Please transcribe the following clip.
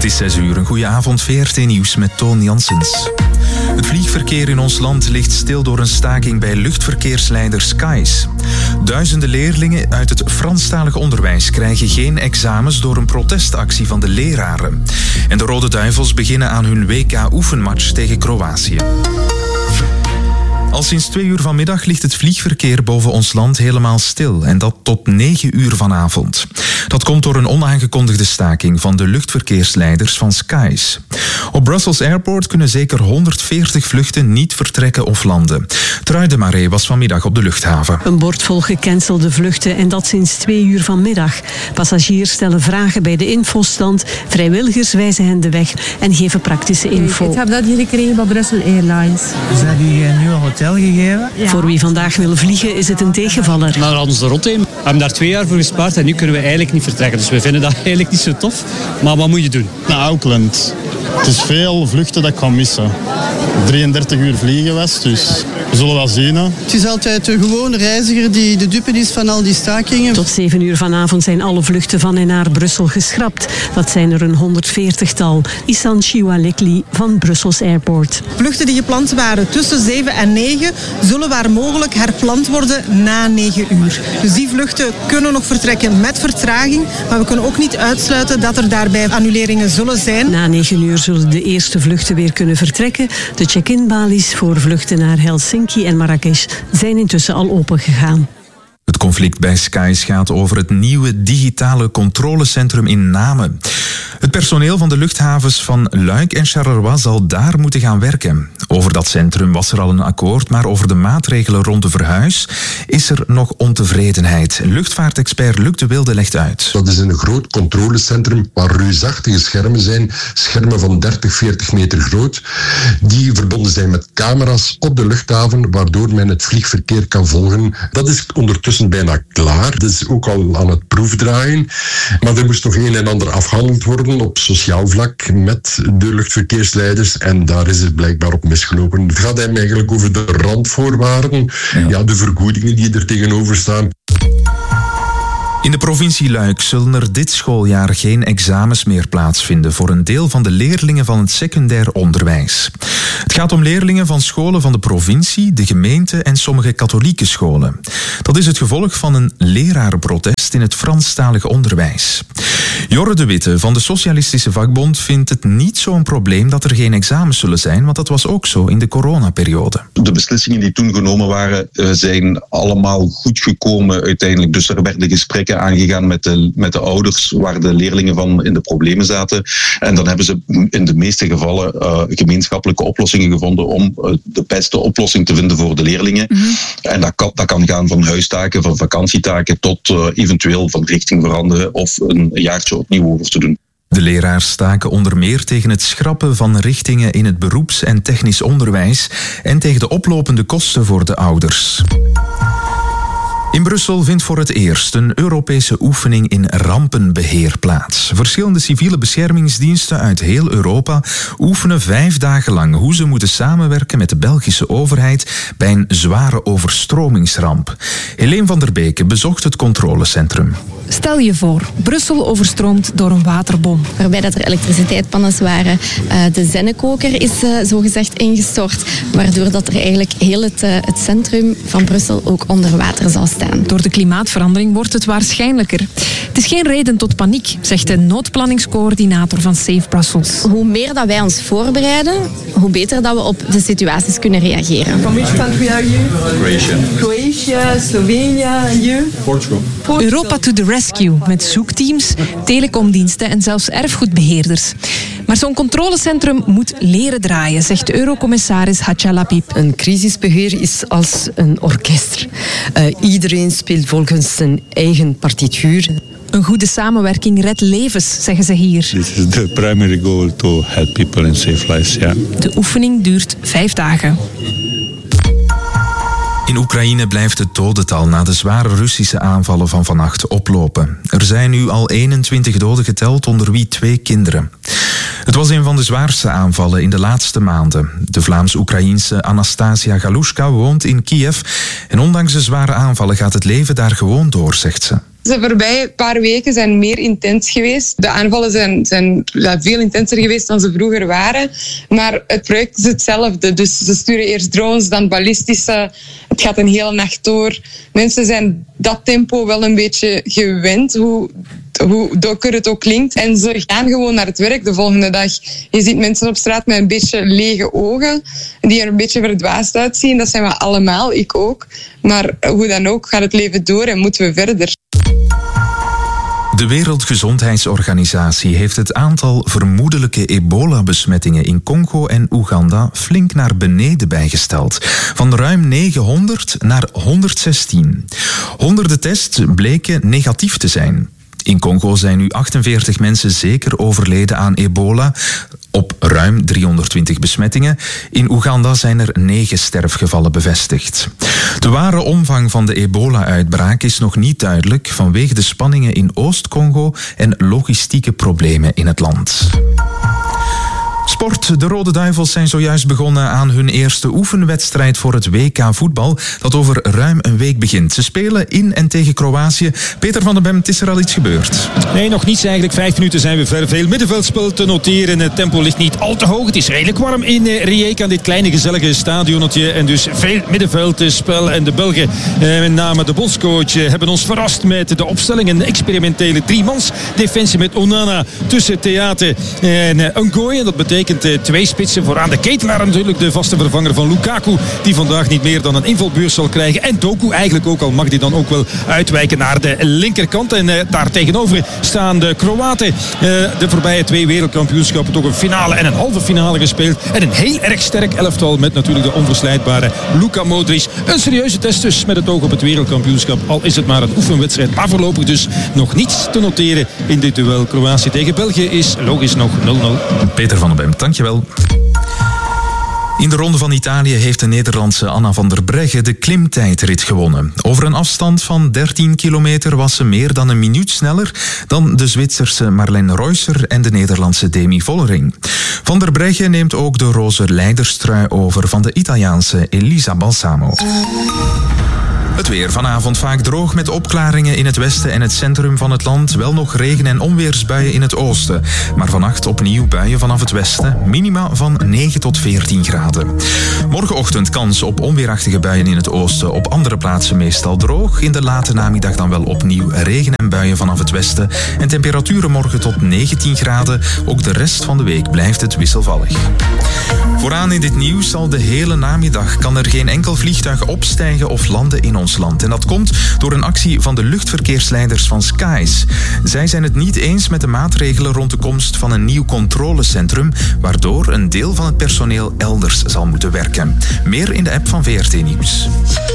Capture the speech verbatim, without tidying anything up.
Het is zes uur, een goede avond, V R T Nieuws met Toon Janssens. Het vliegverkeer in ons land ligt stil door een staking bij luchtverkeersleider Skies. Duizenden leerlingen uit het Franstalig onderwijs krijgen geen examens door een protestactie van de leraren. En de Rode Duivels beginnen aan hun W K-oefenmatch tegen Kroatië. Al sinds twee uur vanmiddag ligt het vliegverkeer boven ons land helemaal stil. En dat tot negen uur vanavond. Dat komt door een onaangekondigde staking van de luchtverkeersleiders van Skies. Op Brussels Airport kunnen zeker honderdveertig vluchten niet vertrekken of landen. Trui de Maré was vanmiddag op de luchthaven. Een bord vol gecancelde vluchten en dat sinds twee uur vanmiddag. Passagiers stellen vragen bij de infostand. Vrijwilligers wijzen hen de weg en geven praktische info. Ik heb dat hier gekregen bij Brussels Airlines. Dus heb je nu een hotel gegeven? Ja. Voor wie vandaag wil vliegen is het een tegenvaller. Maar we hadden ze er rot in. We hebben daar twee jaar voor gespaard en nu kunnen we eigenlijk niet vertrekken. Dus we vinden dat eigenlijk niet zo tof. Maar wat moet je doen? Naar Auckland. Het is veel vluchten dat ik kan missen. drieëndertig uur vliegen was, dus we zullen wel zien. Hè. Het is altijd de gewone reiziger die de dupe is van al die stakingen. Tot zeven uur vanavond zijn alle vluchten van en naar Brussel geschrapt. Dat zijn er een honderdveertigtal. Isan Chiwalekli van Brussels Airport. Vluchten die gepland waren tussen zeven en negen zullen waar mogelijk herpland worden na negen uur. Dus die vluchten kunnen nog vertrekken met vertraging, maar we kunnen ook niet uitsluiten dat er daarbij annuleringen zullen zijn. Na negen uur zullen de eerste vluchten weer kunnen vertrekken. De check-in-balies voor vluchten naar Helsinki en Marrakesh zijn intussen al opengegaan. Het conflict bij Skies gaat over het nieuwe digitale controlecentrum in Namen. Het personeel van de luchthavens van Luik en Charleroi zal daar moeten gaan werken. Over dat centrum was er al een akkoord, maar over de maatregelen rond de verhuis is er nog ontevredenheid. Luchtvaartexpert Luc de Wilde legt uit. Dat is een groot controlecentrum waar reusachtige schermen zijn, schermen van dertig, veertig meter groot, die verbonden zijn met camera's op de luchthaven, waardoor men het vliegverkeer kan volgen. Dat is ondertussen bijna klaar. Dat is ook al aan het proefdraaien. Maar er moest nog een en ander afgehandeld worden op sociaal vlak met de luchtverkeersleiders en daar is het blijkbaar op misgelopen. Het gaat hem eigenlijk over de randvoorwaarden, ja. Ja, de vergoedingen die er tegenover staan. In de provincie Luik zullen er dit schooljaar geen examens meer plaatsvinden voor een deel van de leerlingen van het secundair onderwijs. Het gaat om leerlingen van scholen van de provincie, de gemeente en sommige katholieke scholen. Dat is het gevolg van een lerarenprotest in het Franstalige onderwijs. Jorre de Witte van de Socialistische Vakbond vindt het niet zo'n probleem dat er geen examens zullen zijn, want dat was ook zo in de coronaperiode. De beslissingen die toen genomen waren, zijn allemaal goed gekomen uiteindelijk. Dus er werden gesprekken aangegaan met de, met de ouders waar de leerlingen van in de problemen zaten. En dan hebben ze in de meeste gevallen uh, gemeenschappelijke oplossingen gevonden om uh, de beste oplossing te vinden voor de leerlingen. Mm-hmm. En dat kan, dat kan gaan van huistaken, van vakantietaken tot uh, eventueel van richting veranderen of een jaartje opnieuw over te doen. De leraars staken onder meer tegen het schrappen van richtingen in het beroeps- en technisch onderwijs en tegen de oplopende kosten voor de ouders. In Brussel vindt voor het eerst een Europese oefening in rampenbeheer plaats. Verschillende civiele beschermingsdiensten uit heel Europa oefenen vijf dagen lang hoe ze moeten samenwerken met de Belgische overheid bij een zware overstromingsramp. Helene van der Beke bezocht het controlecentrum. Stel je voor, Brussel overstroomt door een waterbom. Waarbij dat er elektriciteitspannen waren. Uh, de zennekoker is uh, zogezegd ingestort, waardoor dat er eigenlijk heel het, uh, het centrum van Brussel ook onder water zal staan. Door de klimaatverandering wordt het waarschijnlijker. Het is geen reden tot paniek, zegt de noodplanningscoördinator van Safe Brussels. Hoe meer dat wij ons voorbereiden, hoe beter dat we op de situaties kunnen reageren. From which country are you? Croatia. Croatia, Slovenia, and you? Portugal. Portugal. Europa to the rescue, met zoekteams, telecomdiensten en zelfs erfgoedbeheerders. Maar zo'n controlecentrum moet leren draaien, zegt de eurocommissaris Hadja Lapip. Een crisisbeheer is als een orkest. Uh, iedereen speelt volgens zijn eigen partituur. Een goede samenwerking redt levens, zeggen ze hier. This is the primary goal to help people and save lives, yeah. De oefening duurt vijf dagen. In Oekraïne blijft het dodental na de zware Russische aanvallen van vannacht oplopen. Er zijn nu al eenentwintig doden geteld, onder wie twee kinderen. Het was een van de zwaarste aanvallen in de laatste maanden. De Vlaams-Oekraïense Anastasia Galushka woont in Kiev en ondanks de zware aanvallen gaat het leven daar gewoon door, zegt ze. De voorbije paar weken zijn meer intens geweest. De aanvallen zijn, zijn ja, veel intenser geweest dan ze vroeger waren. Maar het project is hetzelfde. Dus ze sturen eerst drones, dan ballistische. Het gaat een hele nacht door. Mensen zijn dat tempo wel een beetje gewend, hoe, hoe donker het ook klinkt. En ze gaan gewoon naar het werk de volgende dag. Je ziet mensen op straat met een beetje lege ogen, die er een beetje verdwaasd uitzien. Dat zijn we allemaal, ik ook. Maar hoe dan ook gaat het leven door en moeten we verder. De Wereldgezondheidsorganisatie heeft het aantal vermoedelijke ebola-besmettingen in Congo en Oeganda flink naar beneden bijgesteld. Van ruim negenhonderd naar honderdzestien. Honderden tests bleken negatief te zijn. In Congo zijn nu achtenveertig mensen zeker overleden aan ebola, op ruim driehonderdtwintig besmettingen. In Oeganda zijn er negen sterfgevallen bevestigd. De ware omvang van de ebola-uitbraak is nog niet duidelijk vanwege de spanningen in Oost-Congo en logistieke problemen in het land. Sport. De Rode Duivels zijn zojuist begonnen aan hun eerste oefenwedstrijd voor het W K voetbal, dat over ruim een week begint. Ze spelen in en tegen Kroatië. Peter van den Bem, is er al iets gebeurd? Nee, nog niets eigenlijk. Vijf minuten zijn we ver. Veel middenveldspel te noteren. Het tempo ligt niet al te hoog. Het is redelijk warm in Rijeka, dit kleine gezellige stadionnetje. En dus veel middenveldspel. En de Belgen, eh, met name de bondscoach, eh, hebben ons verrast met de opstelling. Een experimentele driemans defensie met Onana tussen Theate en uh, Ngoy. En dat betekent twee spitsen vooraan. De Ketelaar natuurlijk, de vaste vervanger van Lukaku, die vandaag niet meer dan een invalbeurt zal krijgen. En Doku eigenlijk ook, al mag die dan ook wel uitwijken naar de linkerkant. En uh, daar tegenover staan de Kroaten. Uh, de voorbije twee wereldkampioenschappen toch een finale en een halve finale gespeeld. En een heel erg sterk elftal met natuurlijk de onverslijdbare Luka Modric. Een serieuze test dus met het oog op het wereldkampioenschap. Al is het maar een oefenwedstrijd. Maar voorlopig dus nog niets te noteren in dit duel. Kroatië tegen België is logisch nog nul nul. Peter van den Bem, dankjewel. In de Ronde van Italië heeft de Nederlandse Anna van der Breggen de klimtijdrit gewonnen. Over een afstand van dertien kilometer was ze meer dan een minuut sneller dan de Zwitserse Marlene Reusser en de Nederlandse Demi Vollering. Van der Breggen neemt ook de roze leiderstrui over van de Italiaanse Elisa Balsamo. Het weer. Vanavond vaak droog met opklaringen in het westen en het centrum van het land. Wel nog regen- en onweersbuien in het oosten. Maar vannacht opnieuw buien vanaf het westen. Minima van negen tot veertien graden. Morgenochtend kans op onweerachtige buien in het oosten. Op andere plaatsen meestal droog. In de late namiddag dan wel opnieuw regen en buien vanaf het westen. En temperaturen morgen tot negentien graden. Ook de rest van de week blijft het wisselvallig. Vooraan in dit nieuws al de hele namiddag kan er geen enkel vliegtuig opstijgen of landen in ons land. En dat komt door een actie van de luchtverkeersleiders van Skies. Zij zijn het niet eens met de maatregelen rond de komst van een nieuw controlecentrum, waardoor een deel van het personeel elders zal moeten werken. Meer in de app van V R T Nieuws.